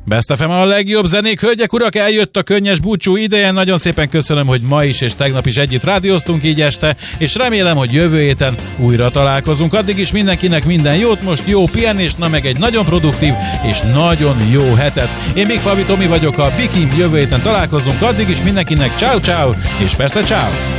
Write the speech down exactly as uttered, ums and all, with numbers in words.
Best ef em a legjobb zenék, hölgyek, urak, eljött a könnyes búcsú ideje. Nagyon szépen köszönöm, hogy ma is és tegnap is együtt rádióztunk így este, és remélem, hogy jövő héten újra találkozunk. Addig is mindenkinek minden jót, most jó pihenést, na meg egy nagyon produktív és nagyon jó hetet. Én még Fabi Tomi vagyok, a Bikim, jövő héten találkozunk, addig is mindenkinek ciao ciao, és persze ciao.